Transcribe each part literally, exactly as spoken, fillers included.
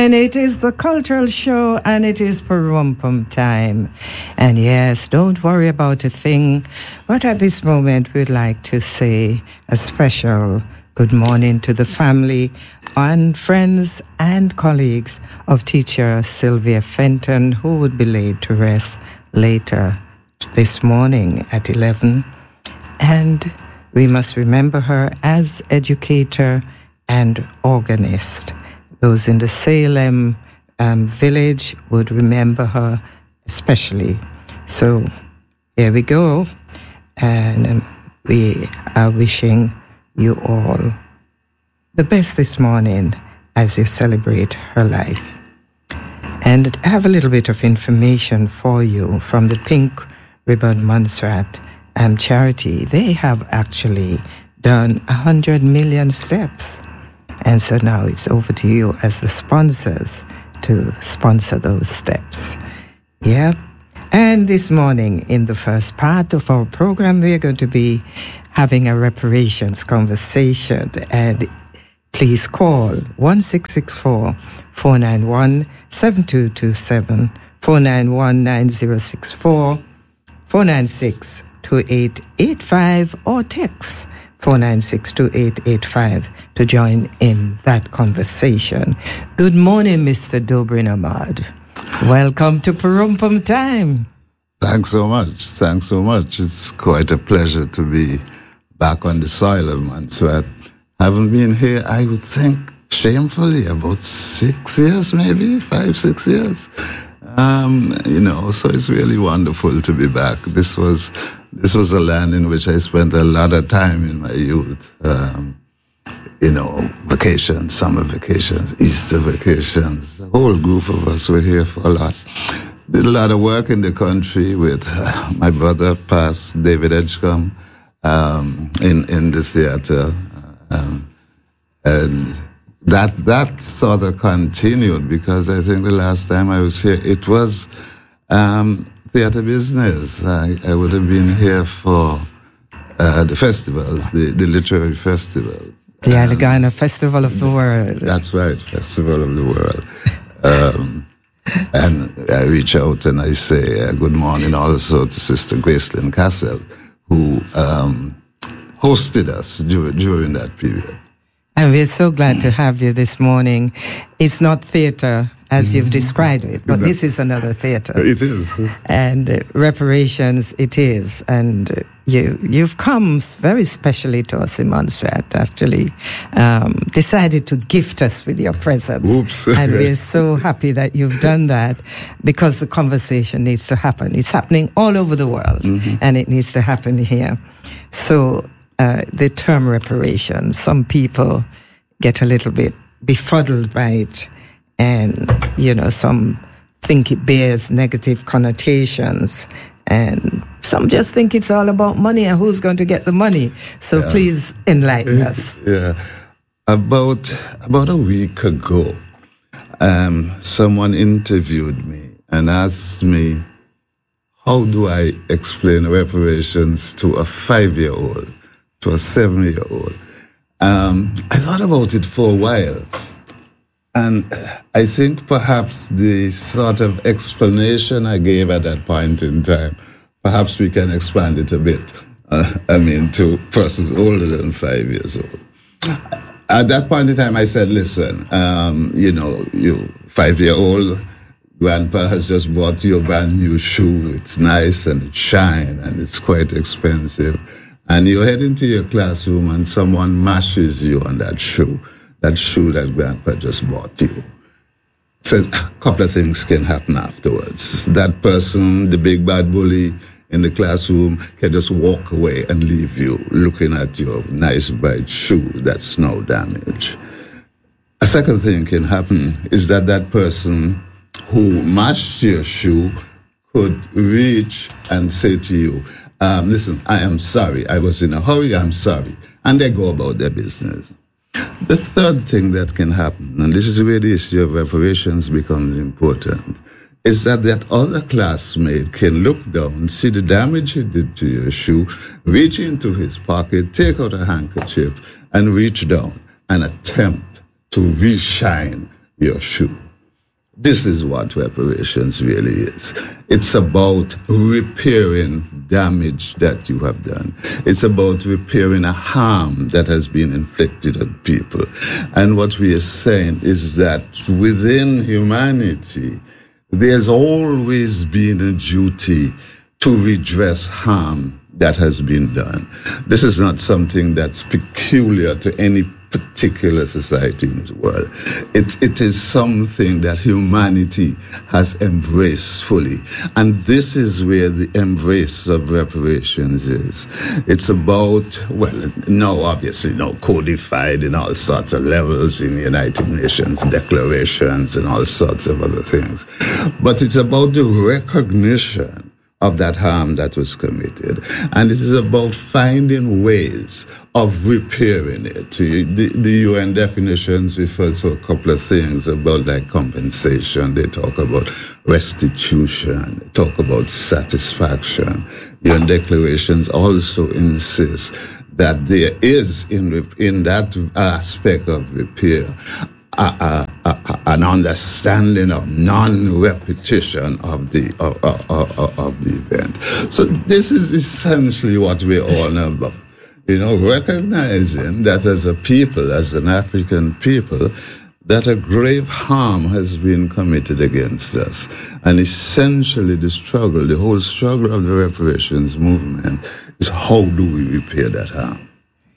And it is the cultural show, and it is Parumpum time. And yes, don't worry about a thing. But at this moment, we'd like to say a special good morning to the family and friends and colleagues of teacher Sylvia Fenton, who would be laid to rest later this morning at eleven. And we must remember her as educator and organist. Those in the Salem um, village would remember her especially. So here we go. And um, we are wishing you all the best this morning as you celebrate her life. And I have a little bit of information for you from the Pink Ribbon Montserrat um, charity. They have actually done one hundred million steps. And so now it's over to you as the sponsors to sponsor those steps. Yeah. And this morning, in the first part of our program, we're going to be having a reparations conversation. And please call one six six four, four nine one, seven two two seven, four nine one, nine zero six four, four nine six, two eight eight five, or text four nine six, two eight eight five to join in that conversation. Good morning, Mister Dobrin Ahmad. Welcome to Parumpum Time. Thanks so much. Thanks so much. It's quite a pleasure to be back on the soil of Montserrat. Haven't been here, I would think, shamefully, about six years, maybe, five, six years. Um, you know, so it's really wonderful to be back. This was this was a land in which I spent a lot of time in my youth. Um, you know, vacations, summer vacations, Easter vacations. A whole group of us were here for a lot. Did a lot of work in the country with uh, my brother, past David Edgecombe, um, in, in the theater. Um, and that that sort of continued because I think the last time I was here, it was um, theater business. I, I would have been here for uh, the festivals, the, the literary festivals. The Allegheny Festival of the World. That's right, Festival of the World. Um, and I reach out and I say uh, good morning also to Sister Gracelyn Castle, who um, hosted us during, during that period. And we're so glad to have you this morning. It's not theater as you've described it, but this is another theater. It is. And uh, reparations, it is. And uh, you, you've come very specially to us in Montserrat, actually, um, decided to gift us with your presence. Oops. And we're so happy that you've done that because the conversation needs to happen. It's happening all over the world, mm-hmm. and it needs to happen here. So uh, the term reparations, some people get a little bit befuddled by it. And, you know, some think it bears negative connotations. And some just think it's all about money and who's going to get the money. So yeah. Please enlighten us. Yeah. About, about a week ago, um, someone interviewed me and asked me, how do I explain reparations to a five-year-old, to a seven-year-old? Um, I thought about it for a while. And I think perhaps the sort of explanation I gave at that point in time, perhaps we can expand it a bit. Uh, I mean, to persons older than five years old. At that point in time, I said, listen, um, you know, you five-year-old, grandpa has just bought you a brand new shoe. It's nice and it shines and it's quite expensive. And you head into your classroom and someone mashes you on that shoe. That shoe that grandpa just bought you. So a couple of things can happen afterwards. That person, the big bad bully in the classroom, can just walk away and leave you looking at your nice bright shoe that's no damage. A second thing can happen is that that person who mashed your shoe could reach and say to you, um, listen, I am sorry. I was in a hurry. I'm sorry. And they go about their business. The third thing that can happen, and this is where the issue of reparations becomes important, is that that other classmate can look down, see the damage he did to your shoe, reach into his pocket, take out a handkerchief, and reach down and attempt to re-shine your shoe. This is what reparations really is. It's about repairing damage that you have done. It's about repairing a harm that has been inflicted on people. And what we are saying is that within humanity, there's always been a duty to redress harm that has been done. This is not something that's peculiar to any particular society in the world. It, it is something that humanity has embraced fully. And this is where the embrace of reparations is. It's about, well, now obviously now codified in all sorts of levels in the United Nations declarations and all sorts of other things. But it's about the recognition of that harm that was committed. And it is about finding ways of repairing it. The, the U N definitions refer to a couple of things about like compensation. They talk about restitution. They talk about satisfaction. U N declarations also insist that there is in, in that aspect of repair A, a, a, an understanding of non-repetition of the of, of, of the event. So this is essentially what we're all about. You know, recognizing that as a people, as an African people, that a grave harm has been committed against us. And essentially the struggle, the whole struggle of the reparations movement is how do we repair that harm?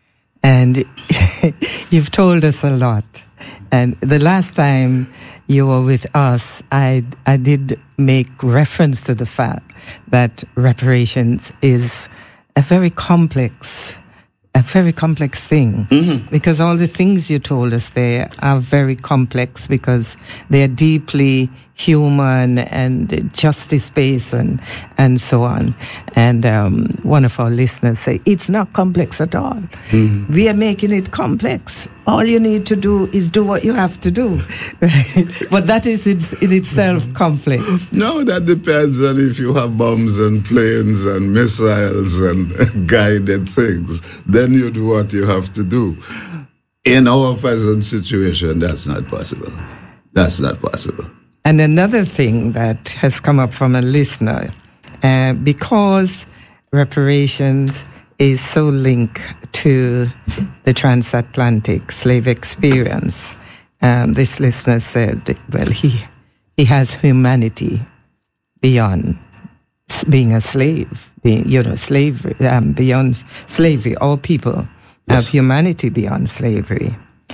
And you've told us a lot. And the last time you were with us, I I did make reference to the fact that reparations is a very complex, a very complex thing. Mm-hmm. Because all the things you told us there are very complex because they are deeply human and justice-based and, and so on. And um, one of our listeners say, it's not complex at all. Mm-hmm. We are making it complex. All you need to do is do what you have to do. But that is in, in itself complex. No, that depends on if you have bombs and planes and missiles and guided things. Then you do what you have to do. In our present situation, that's not possible. That's not possible. And another thing that has come up from a listener, uh, because reparations is so linked to the transatlantic slave experience, um, this listener said, well, he he has humanity beyond being a slave, being, you know, slavery, um, beyond slavery. All people have yes. humanity beyond slavery.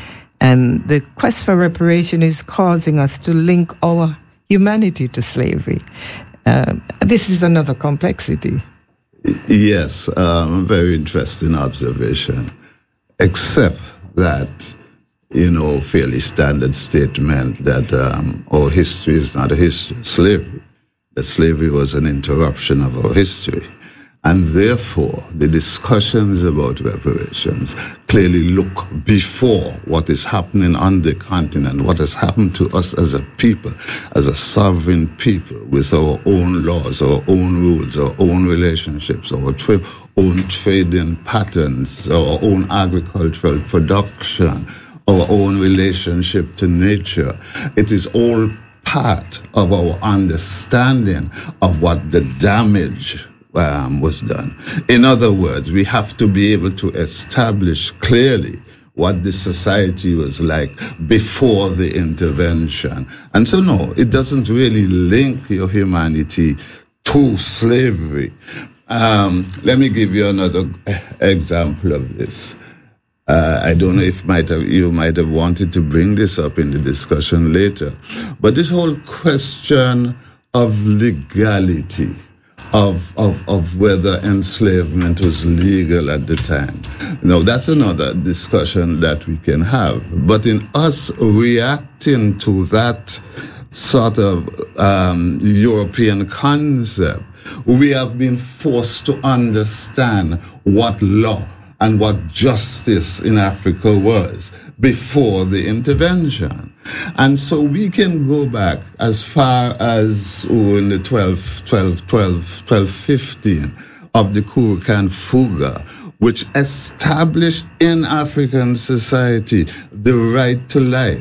And the quest for reparation is causing us to link our humanity to slavery. Uh, this is another complexity. Yes, um, very interesting observation. Except that, you know, fairly standard statement that um, our history is not a history of slavery, that slavery was an interruption of our history. And therefore, the discussions about reparations clearly look before what is happening on the continent, what has happened to us as a people, as a sovereign people, with our own laws, our own rules, our own relationships, our tra- own trading patterns, our own agricultural production, our own relationship to nature. It is all part of our understanding of what the damage Um, was done. In other words, we have to be able to establish clearly what the society was like before the intervention. And so, no, it doesn't really link your humanity to slavery. Um, let me give you another example of this. Uh, I don't know if might have, you might have wanted to bring this up in the discussion later, but this whole question of legality, Of, of of whether enslavement was legal at the time. Now, that's another discussion that we can have. But in us reacting to that sort of um, European concept, we have been forced to understand what law and what justice in Africa was before the intervention. And so we can go back as far as oh, in the twelve, twelve, twelve, twelve, fifteen of the Kurukan Fuga, which established in African society the right to life,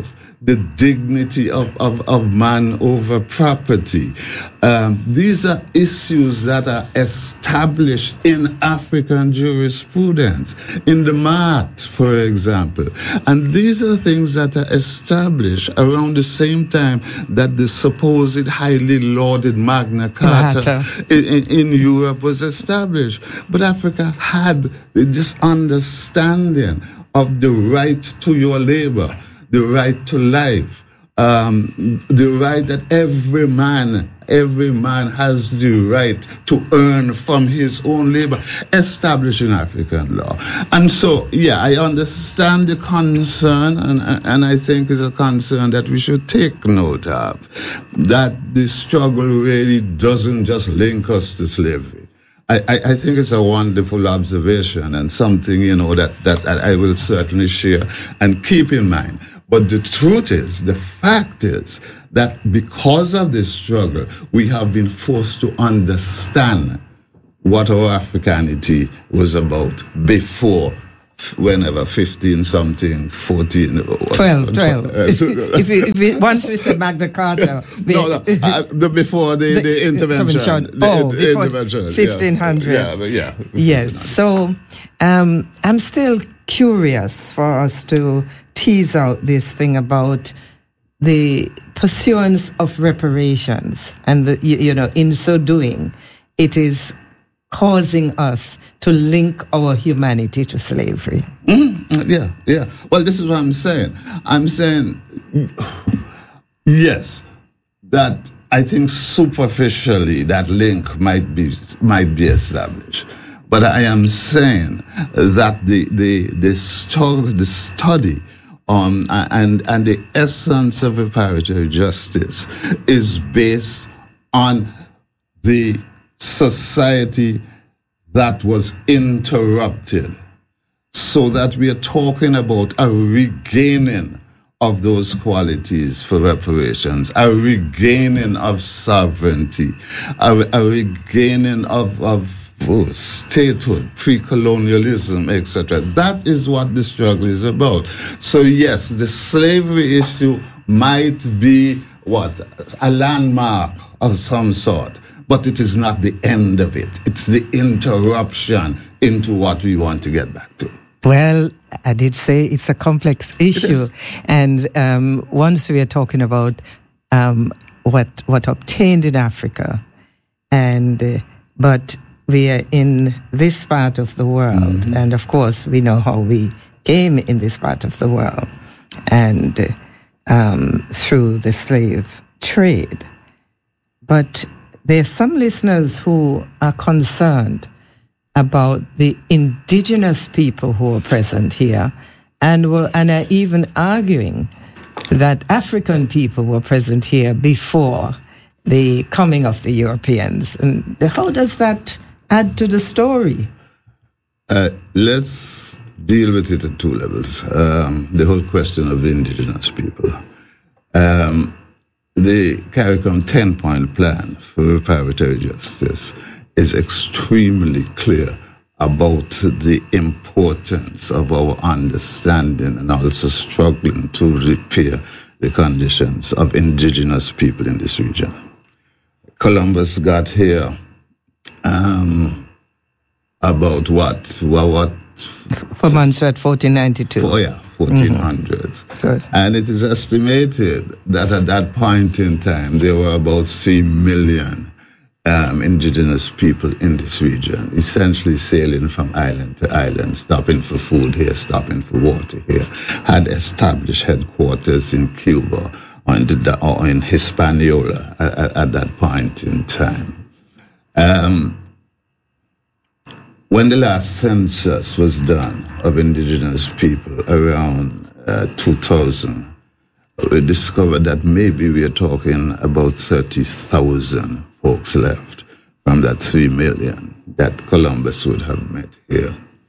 the dignity of, of, of man over property. Um, these are issues that are established in African jurisprudence, in the M A T, for example. And these are things that are established around the same time that the supposed highly lauded Magna Carta in, in, in Europe was established. But Africa had this understanding of the right to your labor, the right to life, um, the right that every man, every man has the right to earn from his own labor, established in African law. And so, yeah, I understand the concern, and, and I think it's a concern that we should take note of, that the struggle really doesn't just link us to slavery. I, I think it's a wonderful observation and something, you know, that, that I will certainly share and keep in mind. But the truth is, the fact is that because of this struggle, we have been forced to understand what our Africanity was about before, whenever, fifteen something, fourteen. twelve, twelve. if, we, if we, once we said Magna Carta. We, no, no, uh, before the, the, the intervention. The, oh, the before intervention, fifteen hundred. Yeah, yeah. yeah yes, so um, I'm still curious for us to tease out this thing about the pursuance of reparations. And, the, you, you know, in so doing, it is causing us to link our humanity to slavery. Mm, yeah, yeah. Well, this is what I'm saying. I'm saying, yes, that I think superficially that link might be might be established. But I am saying that the the the, stu- the study on and and the essence of reparatory justice is based on the society that was interrupted, so that we are talking about a regaining of those qualities for reparations, a regaining of sovereignty, a, a regaining of, of oh, statehood, pre-colonialism, et cetera. That is what the struggle is about. So yes, the slavery issue might be what? A landmark of some sort. But it is not the end of it. It's the interruption into what we want to get back to. Well, I did say it's a complex issue. And um, once we are talking about um, what what obtained in Africa, and uh, but we are in this part of the world. Mm-hmm. And of course, we know how we came in this part of the world, and uh, um, through the slave trade. But there are some listeners who are concerned about the indigenous people who are present here, and were, and are even arguing that African people were present here before the coming of the Europeans. And how does that add to the story? Uh, let's deal with it at two levels. Um, the whole question of the indigenous people. Um, The CARICOM ten-point plan for reparatory justice is extremely clear about the importance of our understanding and also struggling to repair the conditions of indigenous people in this region. Columbus got here um, about what? Well, what? For Montserrat, fourteen ninety-two. Oh, yeah. fourteen hundreds. Mm-hmm. And it is estimated that at that point in time, there were about three million um, indigenous people in this region, essentially sailing from island to island, stopping for food here, stopping for water here, had established headquarters in Cuba or in, the, or in Hispaniola at, at that point in time. Um, When the last census was done of indigenous people around uh, two thousand, we discovered that maybe we are talking about thirty thousand folks left from that three million that Columbus would have met here.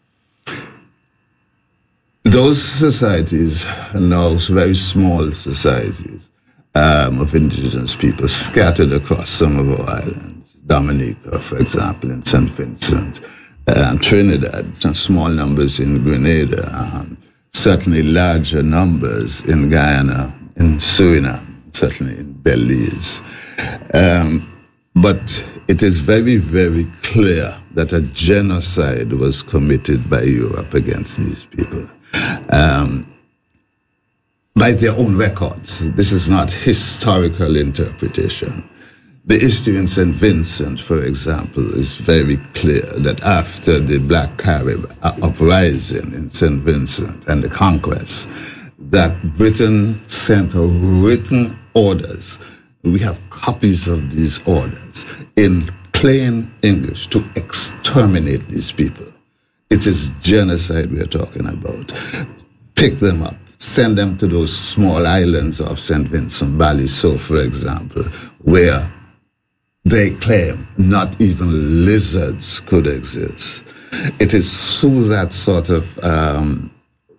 Those societies are now very small societies um, of indigenous people scattered across some of our islands. Dominica, for example, in Saint Vincent. Um, Trinidad, small numbers in Grenada, um, certainly larger numbers in Guyana in Suriname, certainly in Belize. Um, but it is very, very clear that a genocide was committed by Europe against these people. Um, by their own records. This is not historical interpretation. The history in Saint Vincent, for example, is very clear that after the Black Carib uprising in Saint Vincent and the conquest, that Britain sent written orders. We have copies of these orders in plain English to exterminate these people. It is genocide we are talking about. Pick them up, send them to those small islands of Saint Vincent Valley, so for example, where they claim not even lizards could exist. It is through that sort of um,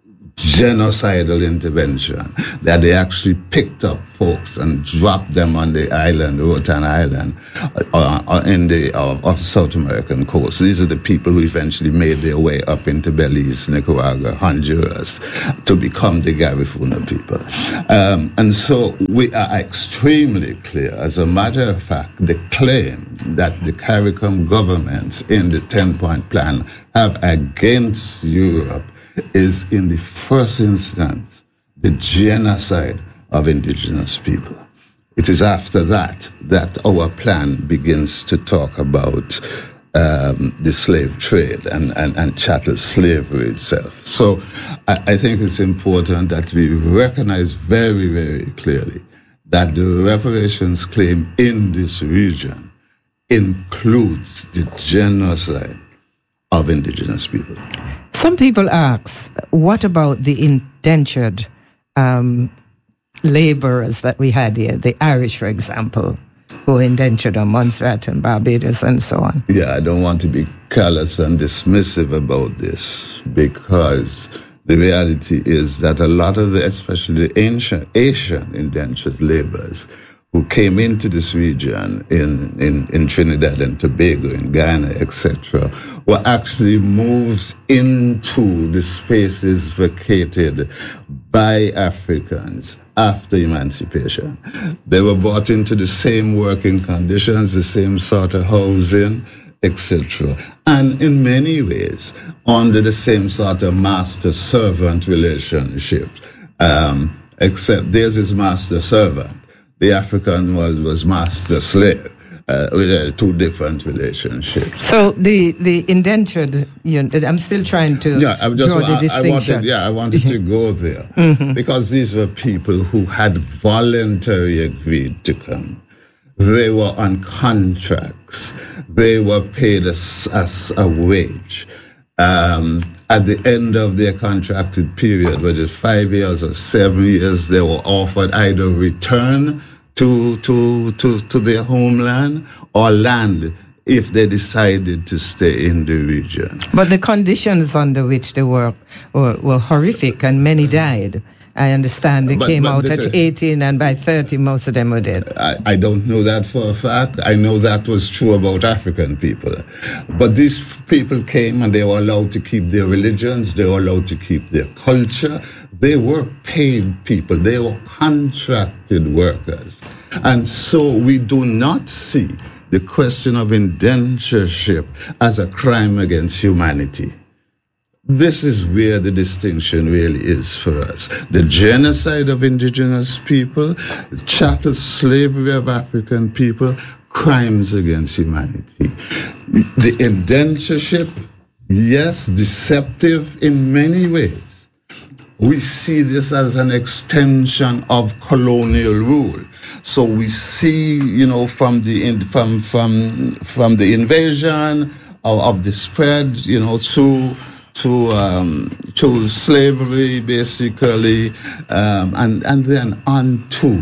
genocidal intervention that they actually picked up folks and dropped them on the island, Roatan Island, uh, uh, in the uh, of South American coast. These are the people who eventually made their way up into Belize, Nicaragua, Honduras, to become the Garifuna people. Um, and so we are extremely clear. As a matter of fact, the claim that the CARICOM governments in the ten-point plan have against Europe is in the first instance the genocide of indigenous people. It is after that that our plan begins to talk about um, the slave trade and, and, and chattel slavery itself. So I, I think it's important that we recognize very, very clearly that the reparations claim in this region includes the genocide of indigenous people. Some people ask, what about the indentured um, laborers that we had here, the Irish, for example, who were indentured on Montserrat and Barbados and so on? Yeah, I don't want to be callous and dismissive about this, because the reality is that a lot of the, especially the ancient Asian indentured laborers who came into this region in, in, in Trinidad and Tobago, in Ghana, et cetera, were actually moved into the spaces vacated by Africans after emancipation. They were brought into the same working conditions, the same sort of housing, et cetera, and in many ways under the same sort of master-servant relationship, um, except theirs is master-servant. The African world was master-slave, uh, with uh, two different relationships. So the, the indentured, you know, I'm still trying to yeah, I just, draw the I, distinction. I wanted, yeah, I wanted to go there, mm-hmm. because these were people who had voluntarily agreed to come. They were on contracts. They were paid as, as a wage. Um, at the end of their contracted period, whether it's five years or seven years, they were offered either return to, to, to, to their homeland or land if they decided to stay in the region. But the conditions under which they were were, were horrific, and many died. I understand they but, came but out at is, eighteen, and by thirty, most of them were dead. I, I don't know that for a fact. I know that was true about African people. But these people came and they were allowed to keep their religions. They were allowed to keep their culture. They were paid people. They were contracted workers. And so we do not see the question of indentureship as a crime against humanity. This is where the distinction really is for us. The genocide of indigenous people, the chattel slavery of African people, crimes against humanity. The indentureship, yes, deceptive in many ways. We see this as an extension of colonial rule. So we see, you know, from the from from from the invasion of, of the spread, you know, through to um, to slavery, basically, um, and and then onto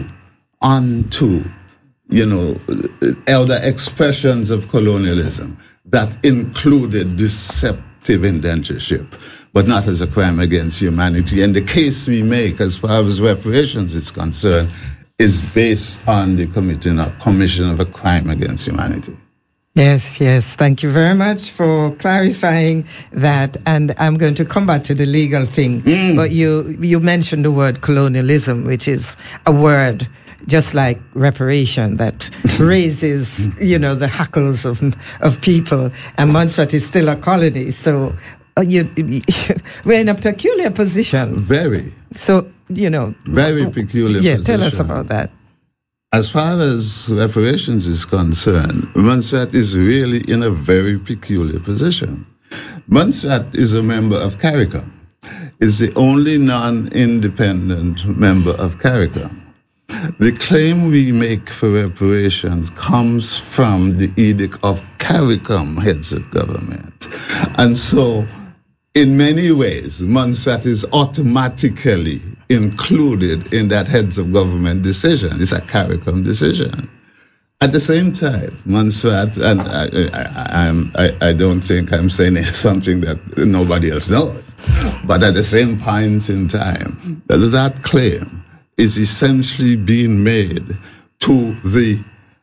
onto, you know, elder expressions of colonialism that included deceptive indentureship, but not as a crime against humanity. And the case we make, as far as reparations is concerned, is based on the committing of commission of a crime against humanity. Yes, yes. Thank you very much for clarifying that. And I'm going to come back to the legal thing. Mm. But you, you mentioned the word colonialism, which is a word just like reparation that raises, you know, the hackles of of people. And Montserrat is still a colony. So uh, you, we're in a peculiar position. Very. So, you know. Very peculiar yeah, position. Tell us about that. As far as reparations is concerned, Montserrat is really in a very peculiar position. Montserrat is a member of CARICOM. It's the only non-independent member of CARICOM. The claim we make for reparations comes from the edict of CARICOM heads of government. And so, in many ways, Montserrat is automatically included in that heads of government decision. It's a CARICOM decision. At the same time, Montserrat, and I, I, I'm, I, I don't think I'm saying something that nobody else knows, but at the same point in time, that, that claim is essentially being made to the,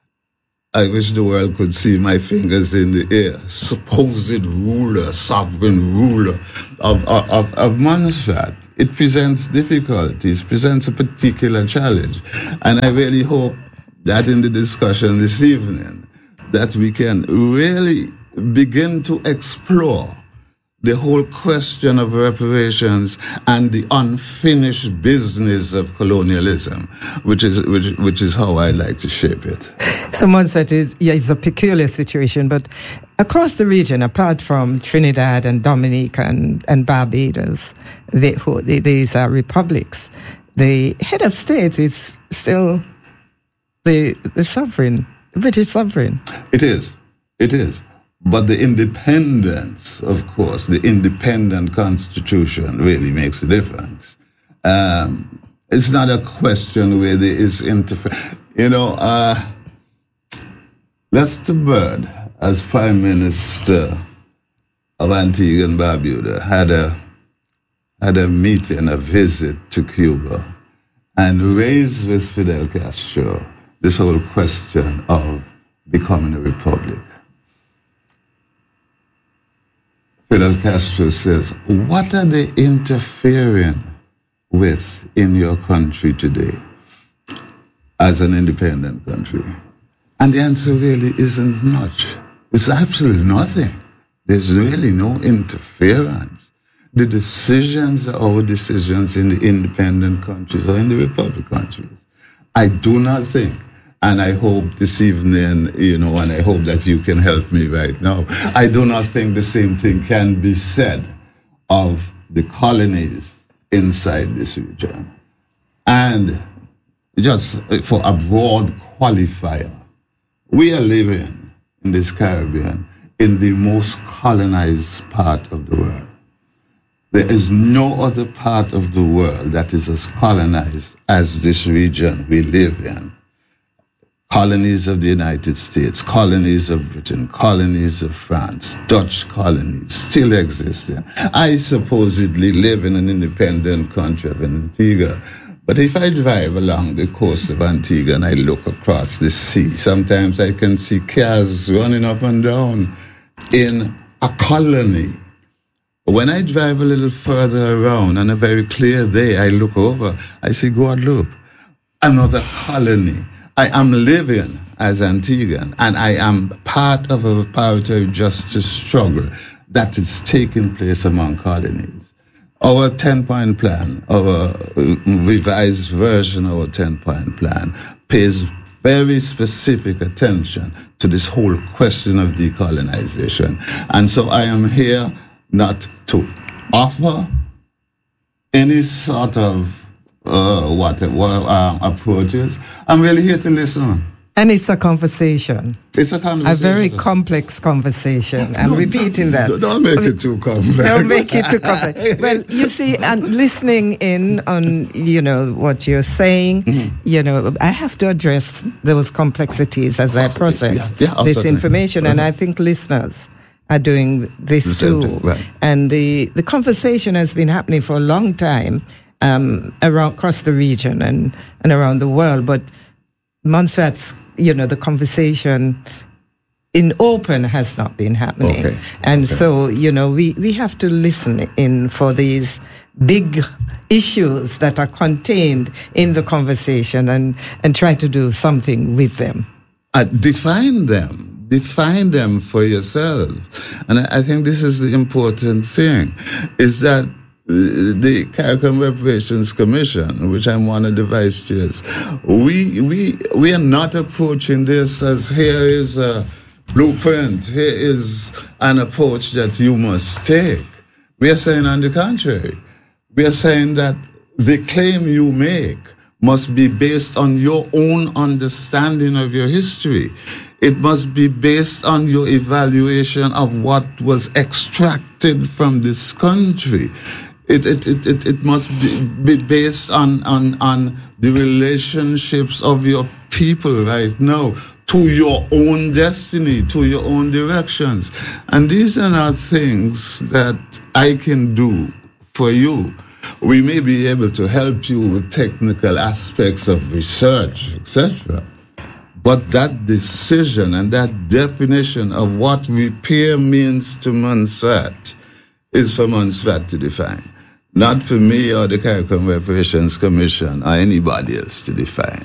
I wish the world could see my fingers in the air, supposed ruler, sovereign ruler of, of, of Montserrat. It presents difficulties, presents a particular challenge. And I really hope that in the discussion this evening, that we can really begin to explore the whole question of reparations and the unfinished business of colonialism, which is which, which is how I like to shape it. So Montserrat is, yeah, it's a peculiar situation, but across the region, apart from Trinidad and Dominica and, and Barbados, they, who, they, these are republics, the head of state is still the, the sovereign, the British sovereign. It is. It is. But the independence, of course, the independent constitution really makes a difference. Um, it's not a question where there is interference. You know, uh, Lester Bird, as Prime Minister of Antigua and Barbuda, had a had a meeting, a visit to Cuba, and raised with Fidel Castro this whole question of becoming a republic. Fidel Castro says, what are they interfering with in your country today as an independent country? And the answer really isn't much. It's absolutely nothing. There's really no interference. The decisions are our decisions in the independent countries or in the republic countries. I do not think, and I hope this evening, you know, and I hope that you can help me right now, I do not think the same thing can be said of the colonies inside this region. And just for a broad qualifier, we are living in this Caribbean in the most colonized part of the world. There is no other part of the world that is as colonized as this region we live in. Colonies of the United States, colonies of Britain, colonies of France, Dutch colonies still existing. I supposedly live in an independent country of Antigua. But if I drive along the coast of Antigua and I look across the sea, sometimes I can see cars running up and down in a colony. When I drive a little further around on a very clear day, I look over, I see Guadeloupe, another colony. I am living as Antiguan, and I am part of a parity justice struggle that is taking place among colonies. Our ten-point plan, our revised version of our ten-point plan, pays very specific attention to this whole question of decolonization. And so I am here not to offer any sort of uh, what, what uh, approaches. I'm really here to listen. And it's a conversation. It's a conversation. A very complex conversation. I'm no, repeating that. Don't make it too complex. Don't make it too complex. Well, you see, and listening in on, you know, what you're saying, mm-hmm. you know, I have to address those complexities as I process yeah, yeah, this information. Uh-huh. And I think listeners are doing this too. Right. And the, the conversation has been happening for a long time um, around across the region and, and around the world. But Montserrat's, you know, the conversation in open has not been happening. Okay. And okay. so, you know, we, we have to listen in for these big issues that are contained in the conversation and, and try to do something with them. Uh, define them. Define them for yourself. And I, I think this is the important thing, is that the CARICOM Reparations Commission, which I'm one of the vice chairs, we, we, we are not approaching this as here is a blueprint, here is an approach that you must take. We are saying on the contrary. We are saying that the claim you make must be based on your own understanding of your history. It must be based on your evaluation of what was extracted from this country. It, it, it, it, it must be, be based on, on, on the relationships of your people right now to your own destiny, to your own directions. And these are not things that I can do for you. We may be able to help you with technical aspects of research, et cetera. But that decision and that definition of what repair means to Montserrat is for Montserrat to define. Not for me or the CARICOM Reparations Commission or anybody else to define.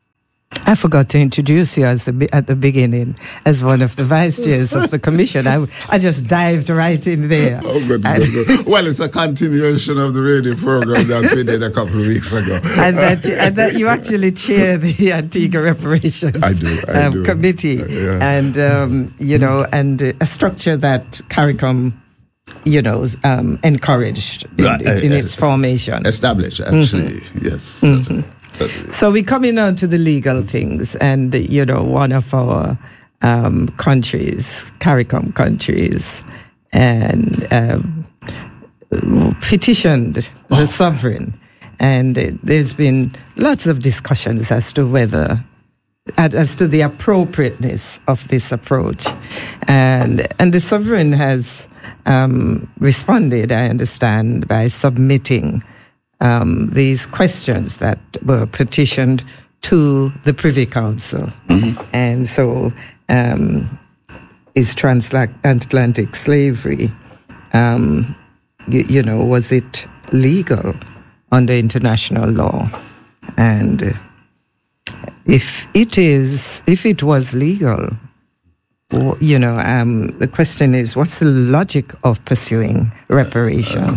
I forgot to introduce you as the, at the beginning as one of the vice chairs of the commission. I, I just dived right in there. Oh, good, good, good. Well, it's a continuation of the radio program that we did a couple of weeks ago. And that, and that you actually chair the Antigua Reparations I do, I um, do. Committee. Uh, yeah. And, um, you know, and a structure that CARICOM, you know, um, encouraged in, uh, in uh, its formation. Established, actually, mm-hmm. yes. Mm-hmm. So we're coming on to the legal things, and, you know, one of our um, countries, CARICOM countries, and um, petitioned the oh. sovereign. And uh, there's been lots of discussions as to whether, as to the appropriateness of this approach. And, and the sovereign has um, responded, I understand, by submitting Um, these questions that were petitioned to the Privy Council. Mm-hmm. And so um, is transatlantic slavery, um, you, you know, was it legal under international law? And if it is, if it was legal, you know, um, the question is, what's the logic of pursuing reparation?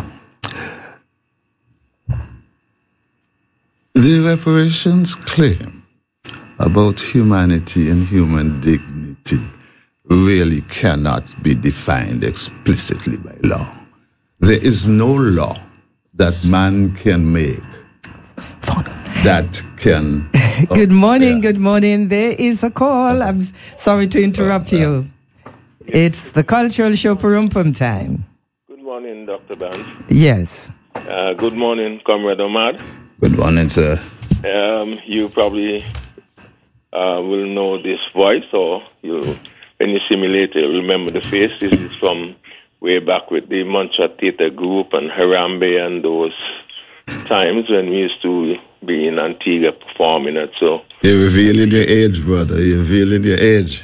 The reparations claim about humanity and human dignity really cannot be defined explicitly by law. There is no law that man can make that can... Good morning, oh, yeah. good morning. There is a call. I'm sorry to interrupt uh, you. It's the cultural show Purumpum time. Good morning, Doctor Barnes. Yes. Uh, good morning, Comrade Ahmad. Good morning, sir. Um, you probably uh, will know this voice, or you, when you see me later, you'll remember the face. This is from way back with the Montserrat Theatre Group and Harambe and those times when we used to be in Antigua performing it. So you're revealing your age, brother. You're revealing your age.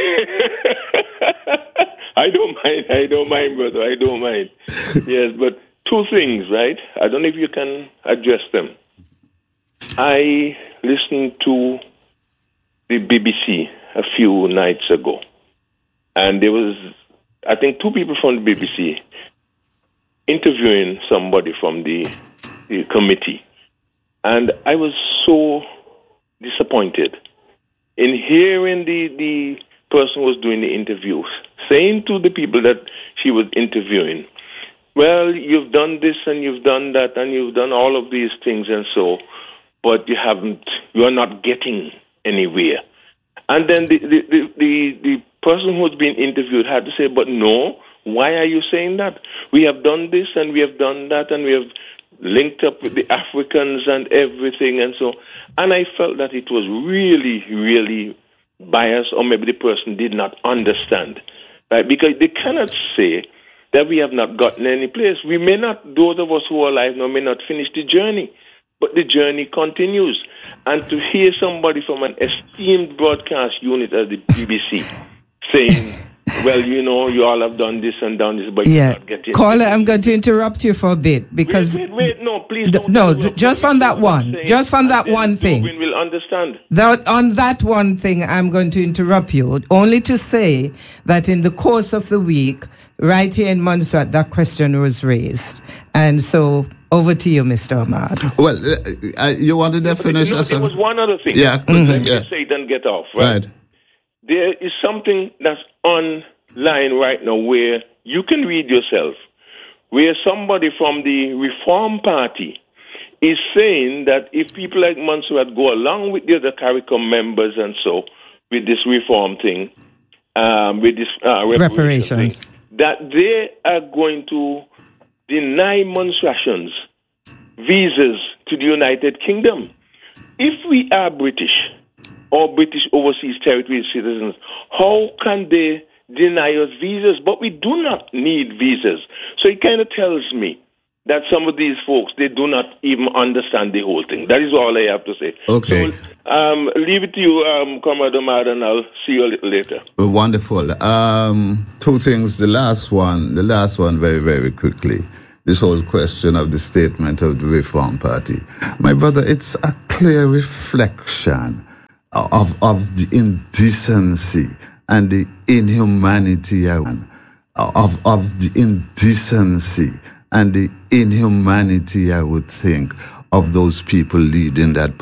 I don't mind. I don't mind, brother. I don't mind. Yes, but two things, right? I don't know if you can address them. I listened to the B B C a few nights ago, and there was, I think, two people from the B B C interviewing somebody from the, the committee, and I was so disappointed in hearing the, the person who was doing the interview saying to the people that she was interviewing, well, you've done this and you've done that and you've done all of these things and so, but you haven't, you are not getting anywhere. And then the, the, the, the, the person who's been interviewed had to say, but no, why are you saying that? We have done this and we have done that and we have linked up with the Africans and everything and so. And I felt that it was really, really biased, or maybe the person did not understand, right? Because they cannot say that we have not gotten any place. We may not, those of us who are alive now may not finish the journey, but the journey continues. And to hear somebody from an esteemed broadcast unit as the B B C saying, well, you know, you all have done this and done this, but Yeah. you're not getting Caller, I'm going to interrupt you for a bit because... Wait, wait, wait, no, please D- don't. no, interrupt just me. on that I'm one. saying, Just on and that then one thing. Tobin will understand. That, on that one thing, I'm going to interrupt you, only to say that in the course of the week, right here in Montserrat, that question was raised. And so, over to you, Mister Ahmad. Well, uh, uh, you want the definition? No, there was one other thing. Yeah, Let mm-hmm. me yeah. just say it and get off, right? Right. There is something that's online right now where you can read yourself, where somebody from the Reform Party is saying that if people like Montserrat go along with the other CARICOM members and so, with this reform thing, um, with this uh, reparation Reparations. thing, that they are going to deny Montserratians visas to the United Kingdom. If we are British or British overseas territory citizens, how can they deny us visas? But we do not need visas. So it kind of tells me that some of these folks, they do not even understand the whole thing. That is all I have to say. Okay. So um, leave it to you, um, Comrade Ahmad, and I'll see you a little later. Well, wonderful. Um, two things. The last one, the last one very, very quickly. This whole question of the statement of the Reform Party. My brother, it's a clear reflection of, of the indecency and the inhumanity of, of, of the indecency and the inhumanity, I would think, of those people leading that